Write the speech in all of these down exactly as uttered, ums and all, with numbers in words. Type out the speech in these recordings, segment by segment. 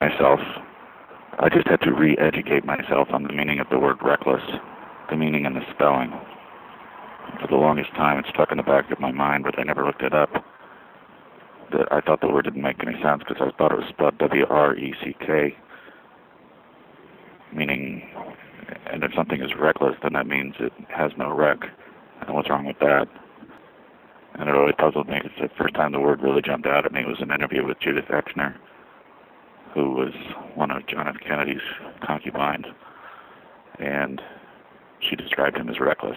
myself. I just had to re-educate myself on the meaning of the word reckless, the meaning and the spelling. For the longest time, it stuck in the back of my mind, but I never looked it up. That I thought the word didn't make any sense because I thought it was spelled W R E C K, meaning, and if something is reckless, then that means it has no rec. And what's wrong with that? And it always puzzled me because the first time the word really jumped out at me was an interview with Judith Exner, who was one of John F. Kennedy's concubines, and she described him as reckless.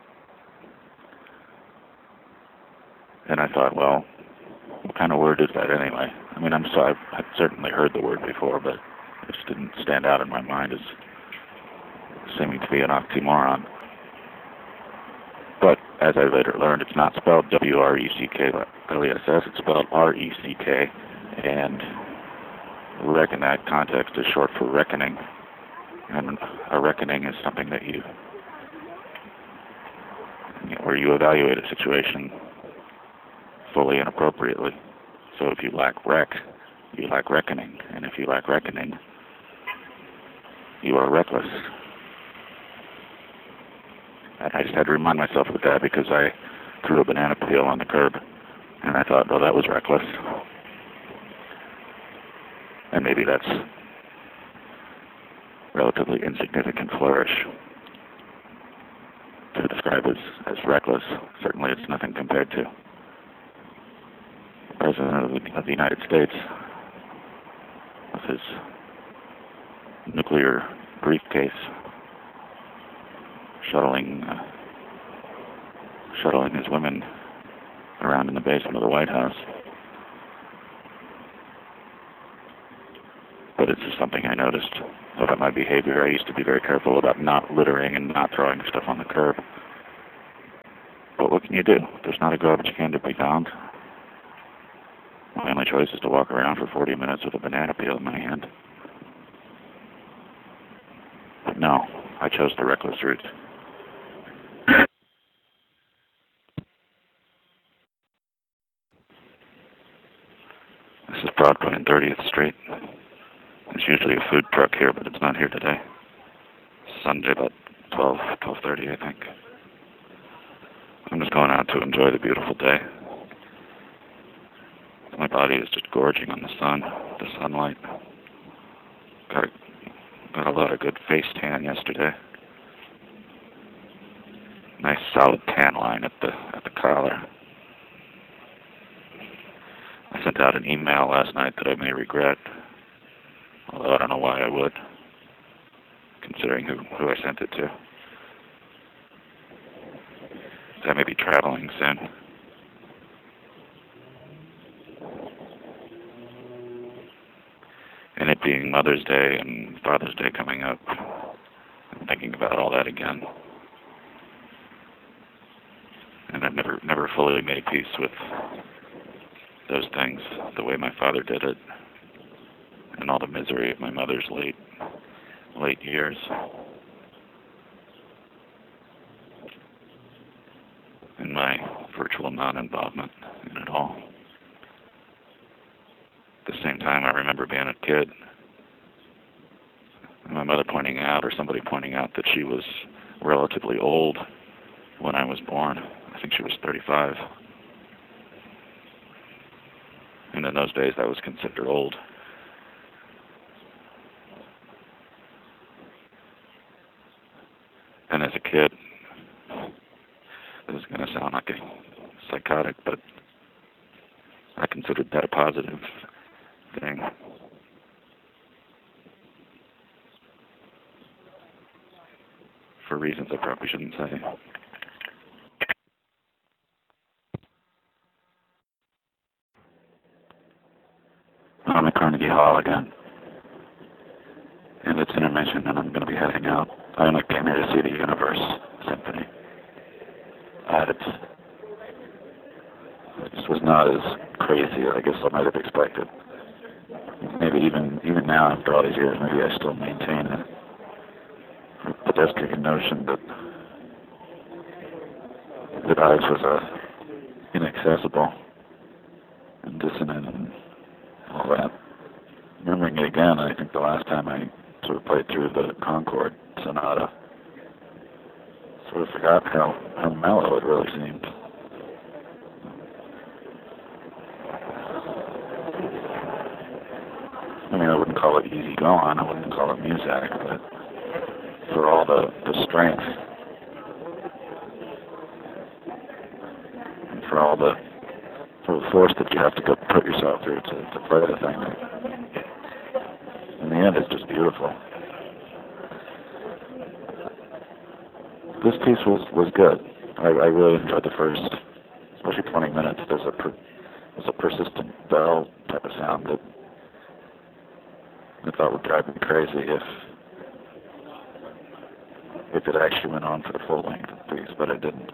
And I thought, well, what kind of word is that anyway? I mean, I'm sorry, I've certainly heard the word before, but it just didn't stand out in my mind as seeming to be an oxymoron. But as I later learned, it's not spelled W R E C K L E S S, it's spelled R E C K, and rec in that context is short for reckoning. And a reckoning is something that you, where you evaluate a situation fully and appropriately. So if you lack rec, you lack reckoning. And if you lack reckoning, you are reckless. And I just had to remind myself of that because I threw a banana peel on the curb. And I thought, well, that was reckless. And maybe that's relatively insignificant flourish to describe as, as reckless. Certainly it's nothing compared to the President of the, of the United States with his nuclear briefcase shuttling uh, shuttling his women around in the basement of the White House. But it's just something I noticed about my behavior. I used to be very careful about not littering and not throwing stuff on the curb. But what can you do? There's not a garbage can to be found. My only choice is to walk around for forty minutes with a banana peel in my hand. But no, I chose the reckless route. This is Broadway and thirtieth Street. There's usually a food truck here, but it's not here today. Sunday about twelve, twelve thirty, I think. I'm just going out to enjoy the beautiful day. My body is just gorging on the sun, the sunlight. Got a, got a lot of good face tan yesterday. Nice solid tan line at the at the collar. I sent out an email last night that I may regret, although I don't know why I would, considering who, who I sent it to. I may be traveling soon. And it being Mother's Day and Father's Day coming up, I'm thinking about all that again. And I've never never fully made peace with those things the way my father did it, and all the misery of my mother's late late years. And my virtual non-involvement in it all. At the same time, I remember being a kid, and my mother pointing out, or somebody pointing out, that she was relatively old when I was born. I think she was thirty-five. And in those days, that was considered old. And as a kid, this is going to sound like a psychotic, but I considered that a positive thing. For reasons I probably shouldn't say. I'm at Carnegie Hall again. And it's intermission, and I'm going to be heading out. I only came here to see the Universe Symphony. Uh, it's, it just was not as crazy, I guess, I might have expected. Maybe even even now, after all these years, maybe I still maintain a pedestrian notion that that ours was uh, inaccessible and dissonant and all that. remembering it again, I think the last time I sort of played through the Concord Sonata, sort of forgot how, how mellow it really seemed. I mean, I wouldn't call it easy going, I wouldn't call it music, but for all the, the strength, and for all the, for the force that you have to go put yourself through to, to play the thing, in the end it's just beautiful. This piece was, was good. I, I really enjoyed the first, especially twenty minutes. There's a, per, there's a persistent bell type of sound that I thought would drive me crazy if if it actually went on for the full length of the piece, but it didn't.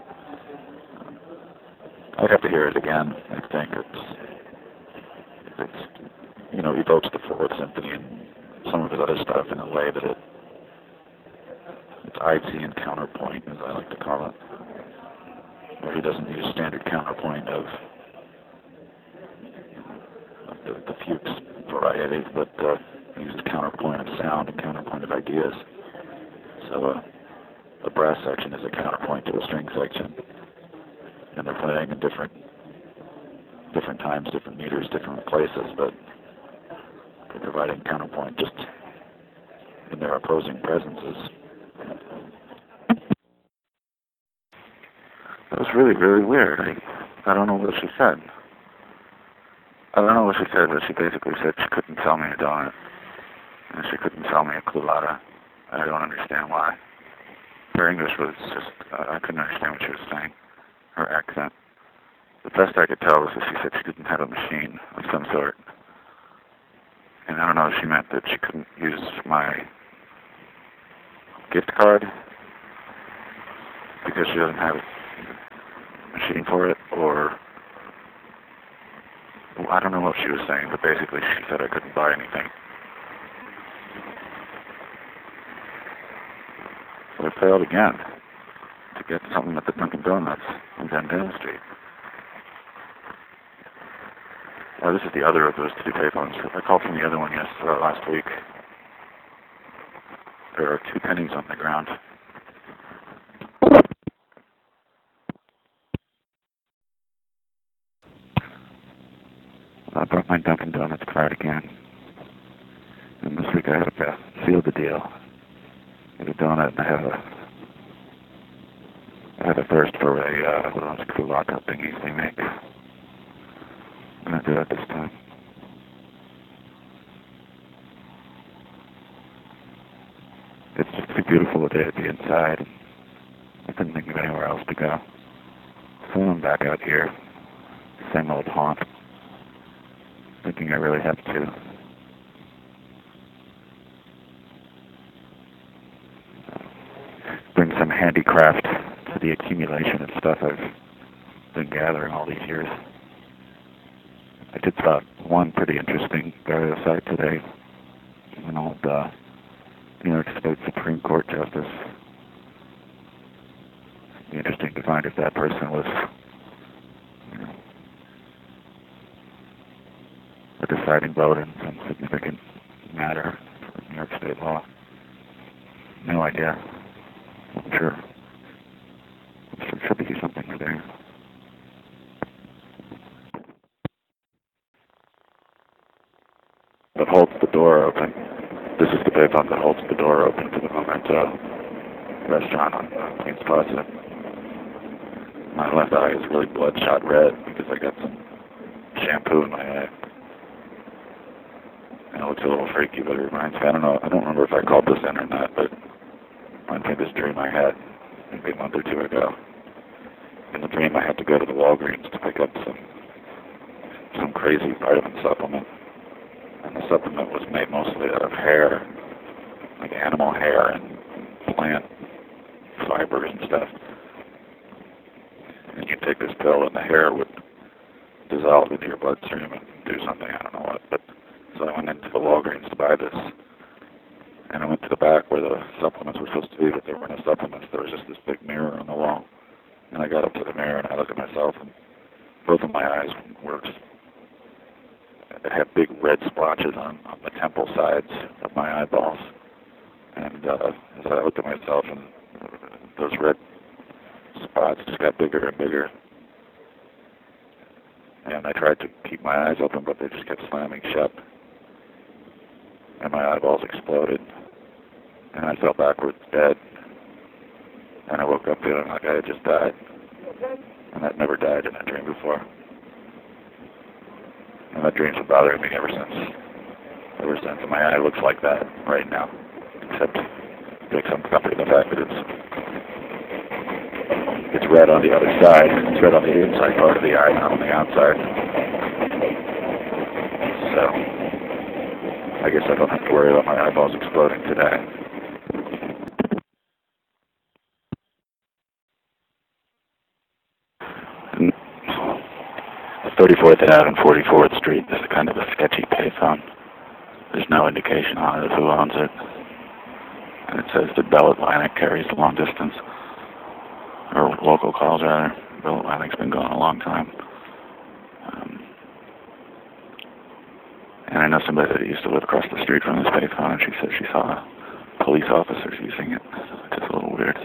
I'd have to hear it again. I think it's, it's you know, evokes the Fourth Symphony and some of his other stuff in a way that it, it's Ibsen counterpoint, as I like to call it, where he doesn't use standard counterpoint of, of the, the Fuchs variety, but uh, he uses counterpoint of sound and counterpoint of ideas. So uh, a brass section is a counterpoint to a string section, and they're playing in different different times, different meters, different places, but they're providing counterpoint just in their opposing presences. That was really, really weird. I, I don't know what she said. I don't know what she said, but she basically said she couldn't sell me a donut, and she couldn't sell me a culotta. I don't understand why. Her English was just, uh, I couldn't understand what she was saying. Her accent. The best I could tell was that she said she didn't have a machine of some sort. And I don't know if she meant that she couldn't use my gift card because she doesn't have a machine for it, or well, I don't know what she was saying, but basically she said I couldn't buy anything. So I failed again to get something at the Dunkin' Donuts on Van Dam Street. Oh, this is the other of those two payphones. I called from the other one yes uh, last week. There are two pennies on the ground. I brought my Dunkin' Donuts card again. And this week I had to seal the deal. I had a donut and I had a I had a thirst for a uh, one of those culotta thingies they make. I'm gonna do that this time. It's just too beautiful a day to be inside. I couldn't think of anywhere else to go. So I'm back out here. Same old haunt. Thinking I really have to bring some handicraft to the accumulation of stuff I've been gathering all these years. I did spot one pretty interesting burial site today. An old uh, New York State Supreme Court justice. It'd be interesting to find if that person was, you know, a deciding vote in some significant matter for New York State law. No idea. I'm sure. I'm sure there should be something there. That holds the door open. This is the payphone that holds the door open to the Memento restaurant on uh, Queens Plaza. My left eye is really bloodshot red because I got some shampoo in my eye. And it looks a little freaky, but it reminds me, I don't know, I don't remember if I called this in or not, but it reminds me of this dream I had maybe a month or two ago. In the dream I had to go to the Walgreens to pick up some some crazy vitamin supplement. And the supplement was made mostly out of hair, like animal hair and plant fibers and stuff. And you'd take this pill and the hair would dissolve into your bloodstream and do something, I don't know what. But so I went into the Walgreens to buy this. And I went to the back where the supplements were supposed to be, but there were no supplements. There was just this big mirror on the wall. And I got up to the mirror and I looked at myself, and both of my eyes were just, it had big red splotches on, on the temple sides of my eyeballs. And uh, as I looked at myself, and those red spots just got bigger and bigger. And I tried to keep my eyes open, but they just kept slamming shut. And my eyeballs exploded. And I fell backwards dead. And I woke up feeling like I had just died. And I'd never died in a dream before. And that dream's been bothering me ever since. Ever since. And my eye looks like that right now. Except it makes some comfort in the fact that it's it's red on the other side. It's red on the inside part of the eye, not on the outside. So I guess I don't have to worry about my eyeballs exploding today. thirty-fourth Avenue and forty-fourth Street is kind of a sketchy payphone. There's no indication on it of who owns it. And it says that Bell Atlantic carries long distance, or local calls rather. Bell Atlantic's been going a long time. Um, and I know somebody that used to live across the street from this payphone, and she said she saw police officers using it. It's just a little weird.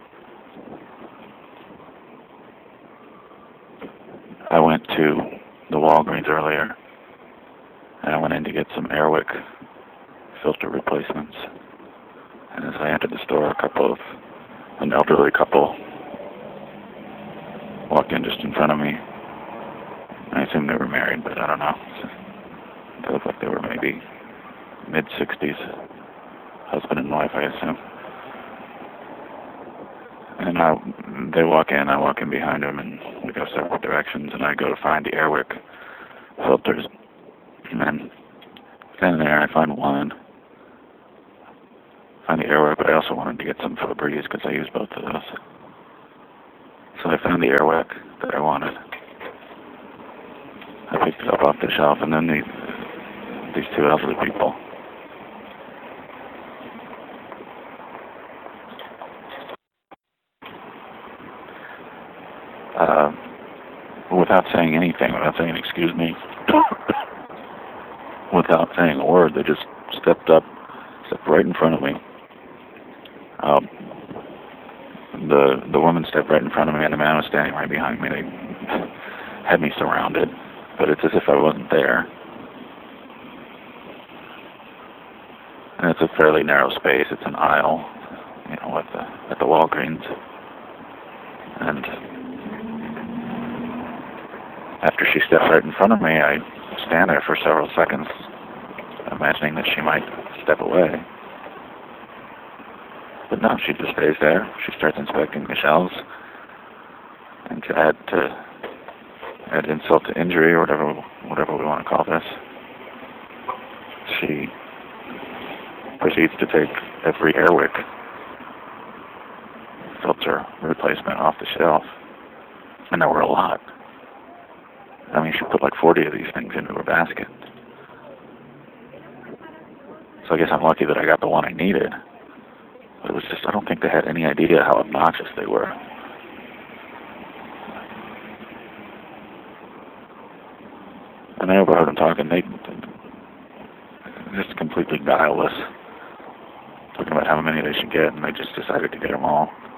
I went to the Walgreens earlier, and I went in to get some Airwick filter replacements. And as I entered the store, a couple of, an elderly couple walked in just in front of me. I assume they were married, but I don't know. They looked like they were maybe mid-sixties, husband and wife, I assume. And I, they walk in, I walk in behind them, and we go several directions, and I go to find the Airwick filters. And then, standing there, I find one, find the Airwick, but I also wanted to get some Febreze because I use both of those. So I found the Airwick that I wanted. I picked it up off the shelf, and then these, these two elderly people Uh, without saying anything, without saying excuse me, without saying a word, they just stepped up, stepped right in front of me. Um, the the woman stepped right in front of me, and the man was standing right behind me. They had me surrounded, but it's as if I wasn't there. And it's a fairly narrow space. It's an aisle, you know, at the at the Walgreens, and after she steps right in front of me, I stand there for several seconds, imagining that she might step away. But no, she just stays there. She starts inspecting the shelves, and to add to add insult to injury, or whatever whatever we want to call this, she proceeds to take every Airwick filter replacement off the shelf, and there were a lot. I mean, she put like forty of these things into her basket. So I guess I'm lucky that I got the one I needed. But it was just, I don't think they had any idea how obnoxious they were. And I overheard them talking. They just completely guileless, talking about how many they should get, and they just decided to get them all.